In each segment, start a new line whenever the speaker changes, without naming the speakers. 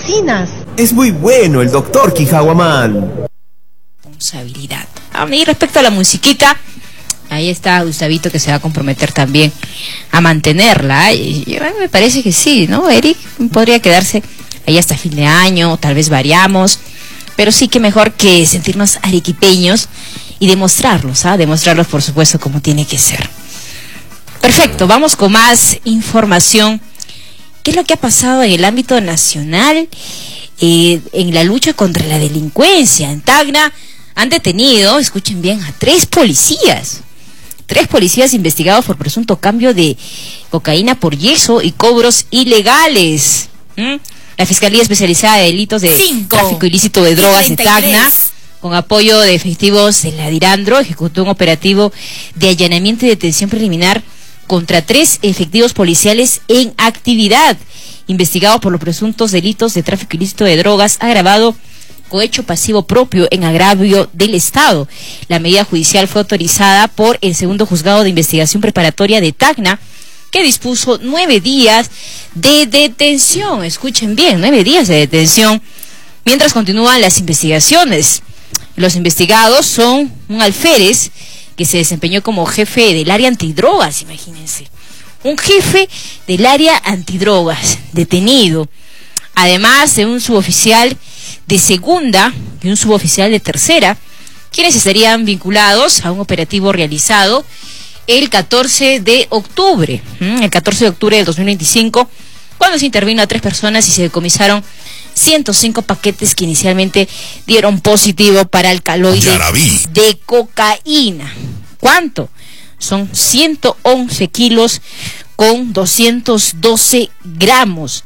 medicinas.
Es muy bueno el doctor Quijahuamán.
Responsabilidad. Y respecto a la musiquita, ahí está Gustavito, que se va a comprometer también a mantenerla. Y a mí me parece que sí, ¿no, Eric? Podría quedarse ahí hasta fin de año, tal vez variamos, pero sí que mejor que sentirnos arequipeños y demostrarlos, demostrarlos, por supuesto, como tiene que ser. Perfecto, vamos con más información. ¿Qué es lo que ha pasado en el ámbito nacional en la lucha contra la delincuencia? En Tacna han detenido, escuchen bien, a 3 policías. 3 policías investigados por presunto cambio de cocaína por yeso y cobros ilegales. La Fiscalía Especializada de Delitos de Tráfico Ilícito de Drogas de Tacna, con apoyo de efectivos de la Dirandro, ejecutó un operativo de allanamiento y detención preliminar contra 3 efectivos policiales en actividad, investigados por los presuntos delitos de tráfico ilícito de drogas agravado cohecho pasivo propio en agravio del Estado. La medida judicial fue autorizada por el segundo juzgado de investigación preparatoria de Tacna, que dispuso 9 días de detención. Escuchen bien, 9 días de detención, mientras continúan las investigaciones. Los investigados son un alférez que se desempeñó como jefe del área antidrogas, imagínense. Un jefe del área antidrogas, detenido. Además de un suboficial de segunda y un suboficial de tercera, quienes estarían vinculados a un operativo realizado el 14 de octubre. El 14 de octubre del 2025, cuando se intervino a 3 personas y se decomisaron 105 paquetes que inicialmente dieron positivo para alcaloide de cocaína. ¿Cuánto? Son 111 kilos con 212 gramos.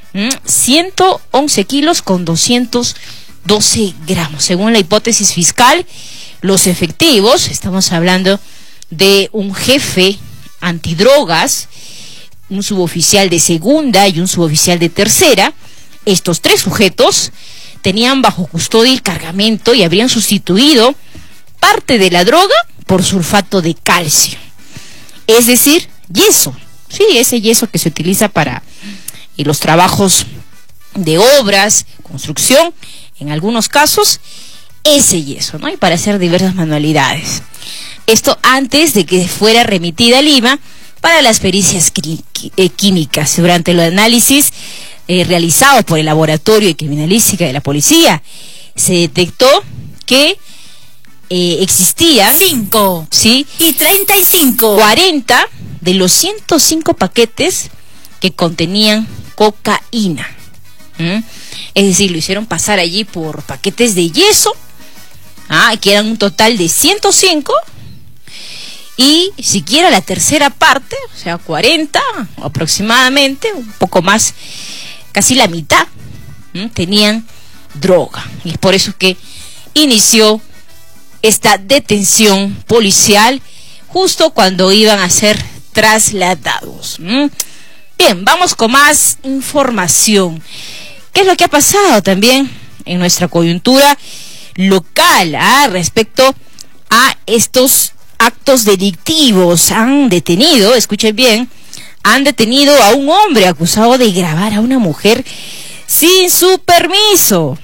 111 kilos con 212 gramos. Según la hipótesis fiscal, los efectivos, estamos hablando de un jefe antidrogas, un suboficial de segunda y un suboficial de tercera. Estos 3 sujetos tenían bajo custodia el cargamento y habrían sustituido parte de la droga por sulfato de calcio, es decir, yeso. Sí, ese yeso que se utiliza para los trabajos de obras, construcción, en algunos casos, ese yeso, ¿no? Y para hacer diversas manualidades. Esto antes de que fuera remitida a Lima para las pericias químicas. Durante el análisis realizado por el Laboratorio de Criminalística de la Policía, se detectó que existían 5, ¿sí? Y 35. 40 de los 105 paquetes que contenían cocaína. Es decir, lo hicieron pasar allí por paquetes de yeso, que eran un total de 105, y siquiera la tercera parte, o sea, 40 aproximadamente, un poco más, casi la mitad, tenían droga. Y es por eso que inició esta detención policial justo cuando iban a ser trasladados. Bien, vamos con más información. ¿Qué es lo que ha pasado también en nuestra coyuntura local respecto a estos actos delictivos? Han detenido, escuchen bien, han detenido a un hombre acusado de grabar a una mujer sin su permiso.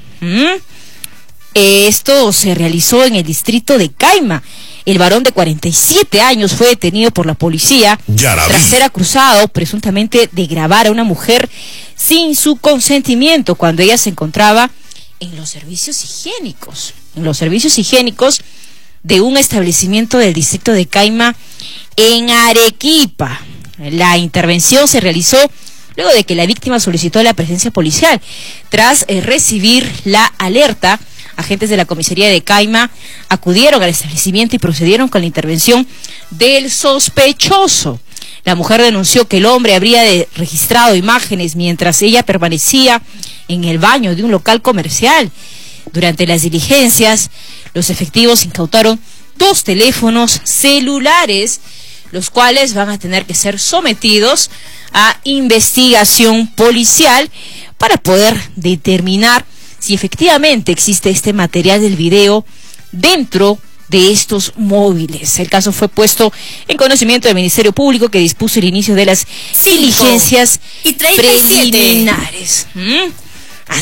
Esto se realizó en el distrito de Caima. El varón de 47 años fue detenido por la policía tras ser acusado presuntamente de grabar a una mujer sin su consentimiento cuando ella se encontraba en los servicios higiénicos. En los servicios higiénicos de un establecimiento del distrito de Caima en Arequipa. La intervención se realizó luego de que la víctima solicitó la presencia policial. Tras recibir la alerta, agentes de la comisaría de Caima acudieron al establecimiento y procedieron con la intervención del sospechoso. La mujer denunció que el hombre habría registrado imágenes mientras ella permanecía en el baño de un local comercial. Durante las diligencias, los efectivos incautaron 2 teléfonos celulares, los cuales van a tener que ser sometidos a investigación policial para poder determinar si efectivamente existe este material del video dentro de estos móviles. El caso fue puesto en conocimiento del Ministerio Público, que dispuso el inicio de las diligencias preliminares.